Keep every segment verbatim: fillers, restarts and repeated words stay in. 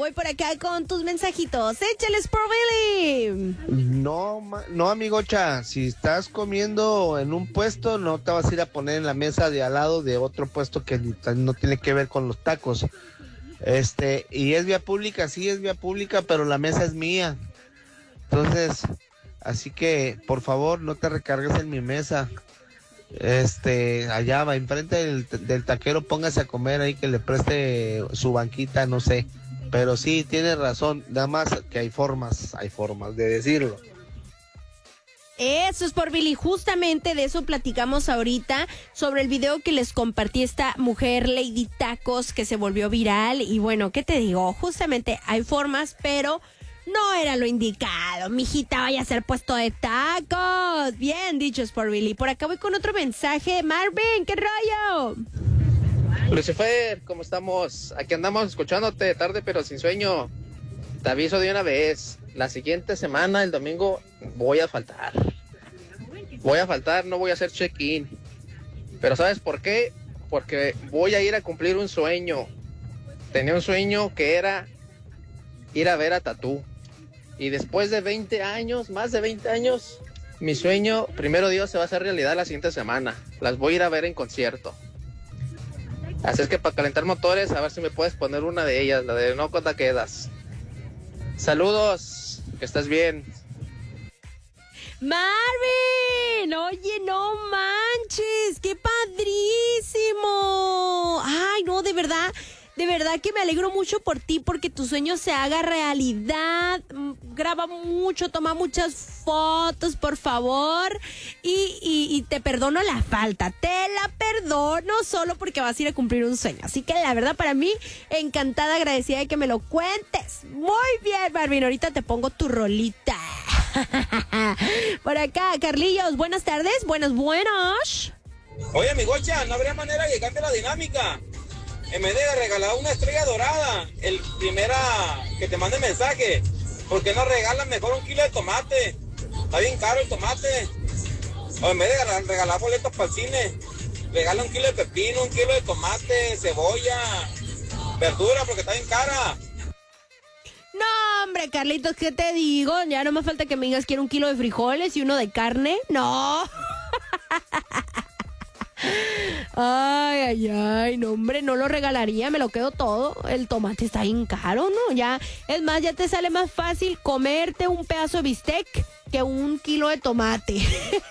voy por acá con tus mensajitos. Échales por Billy. No, ma- no, amigocha, si estás comiendo en un puesto, no te vas a ir a poner en la mesa de al lado de otro puesto que ni- no tiene que ver con los tacos. Este, y es vía pública, sí es vía pública, pero la mesa es mía. Entonces, así que, por favor, no te recargues en mi mesa. Este, allá va, enfrente del, del taquero, póngase a comer ahí, que le preste su banquita, no sé. Pero sí, tienes razón, nada más que hay formas, hay formas de decirlo. Eso es por Billy. Justamente de eso platicamos ahorita, sobre el video que les compartí esta mujer Lady Tacos que se volvió viral. Y bueno, ¿qué te digo? Justamente hay formas, pero no era lo indicado. Mijita, vaya a ser puesto de tacos. Bien dicho, es por Billy. Por acá voy con otro mensaje. Marvin, ¿qué rollo? Lucifer, ¿cómo estamos? Aquí andamos escuchándote, tarde pero sin sueño. Te aviso de una vez, la siguiente semana, el domingo, voy a faltar. Voy a faltar, no voy a hacer check-in. Pero ¿sabes por qué? Porque voy a ir a cumplir un sueño. Tenía un sueño que era ir a ver a Tatú. Y después de veinte años, más de veinte años, mi sueño, primero Dios, se va a hacer realidad la siguiente semana. Las voy a ir a ver en concierto. Así es que para calentar motores, a ver si me puedes poner una de ellas, la de No Cuenta Quedas. Saludos, que estés bien. Marvin, oye, no manches, qué padrísimo. Ay, no, de verdad, de verdad que me alegro mucho por ti, porque tu sueño se haga realidad. Graba mucho, toma muchas fotos, por favor, y, y, y te perdono la falta, te la perdono solo porque vas a ir a cumplir un sueño. Así que la verdad, para mí, encantada, agradecida de que me lo cuentes. Muy bien, Marvin, ahorita te pongo tu rolita. Por acá, Carlillos, buenas tardes, buenas, buenas. Oye, mi gocha, ¿no habría manera de que cambie la dinámica? En vez de regalar una estrella dorada, el primera que te mande mensaje, ¿por qué no regalan mejor un kilo de tomate? Está bien caro el tomate. O en vez de regalar, regalar boletos para el cine, regala un kilo de pepino, un kilo de tomate, cebolla, verdura, porque está bien cara. No, hombre, Carlitos, ¿qué te digo? Ya no me falta que me digas quiero un kilo de frijoles y uno de carne. No. Ay, ay, ay, no, hombre, no lo regalaría, me lo quedo todo. El tomate está bien caro, ¿no? Ya, es más, ya te sale más fácil comerte un pedazo de bistec que un kilo de tomate.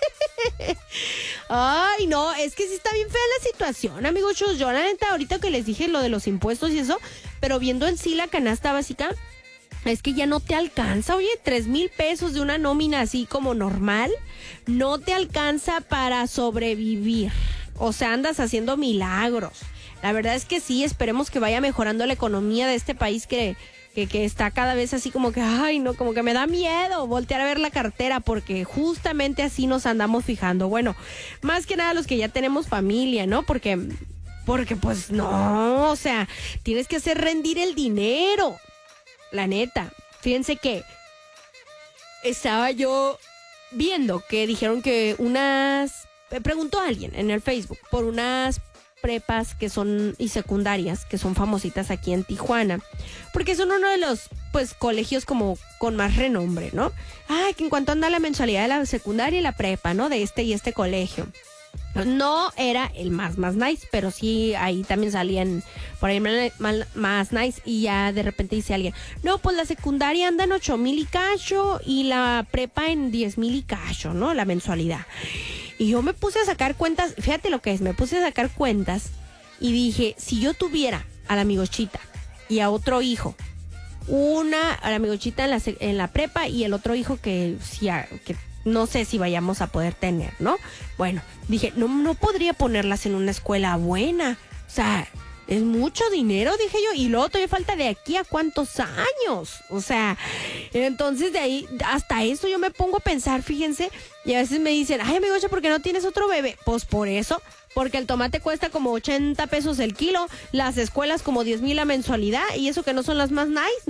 Ay, no, es que sí está bien fea la situación, amigos. Yo, la neta, ahorita que les dije lo de los impuestos y eso, pero viendo en sí la canasta básica, es que ya no te alcanza. Oye, tres mil pesos de una nómina así como normal, no te alcanza para sobrevivir. O sea, andas haciendo milagros. La verdad es que sí, esperemos que vaya mejorando la economía de este país que, que, que está cada vez así como que, ay, no, como que me da miedo voltear a ver la cartera, porque justamente así nos andamos fijando. Bueno, más que nada los que ya tenemos familia, ¿no? Porque, porque pues no, o sea, tienes que hacer rendir el dinero. La neta, fíjense que estaba yo viendo que dijeron que unas... Preguntó a alguien en el Facebook por unas prepas que son y secundarias que son famositas aquí en Tijuana, porque son uno de los pues colegios como con más renombre, ¿no? Ay, que en cuanto anda la mensualidad de la secundaria y la prepa, ¿no? De este y este colegio. No era el más más nice, pero sí ahí también salían por ahí más nice, y ya de repente dice alguien, no, pues la secundaria anda en ocho mil y cacho y la prepa en diez mil y cacho, ¿no? La mensualidad. Y yo me puse a sacar cuentas, fíjate lo que es, me puse a sacar cuentas y dije, si yo tuviera a la amigochita y a otro hijo, una, a la amigochita en la, en la prepa y el otro hijo que, si a, que no sé si vayamos a poder tener, ¿no? Bueno, dije, no, no podría ponerlas en una escuela buena, o sea, es mucho dinero, dije yo, y luego todavía falta de aquí a cuántos años, o sea, entonces de ahí, hasta eso yo me pongo a pensar, fíjense, y a veces me dicen, ay, amigo, ¿por qué no tienes otro bebé? Pues por eso, porque el tomate cuesta como ochenta pesos el kilo, las escuelas como diez mil la mensualidad, y eso que no son las más nice.